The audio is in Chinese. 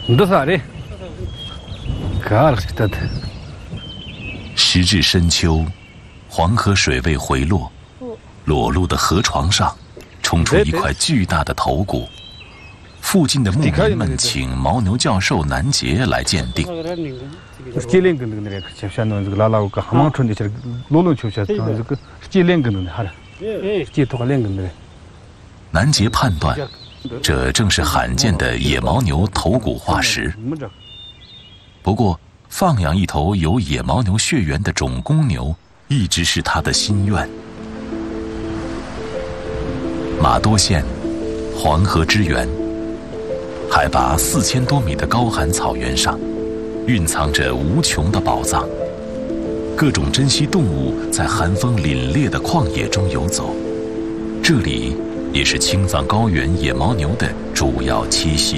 时至深秋，黄河水位回落，裸露的河床上冲出一块巨大的头骨。附近的牧民们请牦牛教授南杰来鉴定。南杰判断，这正是罕见的野牦牛头骨化石。不过，放养一头有野牦牛血缘的种公牛，一直是他的心愿。玛多县，黄河之源，海拔4000多米的高寒草原上，蕴藏着无穷的宝藏。各种珍稀动物在寒风凛冽的旷野中游走，这里也是青藏高原野牦牛的主要栖息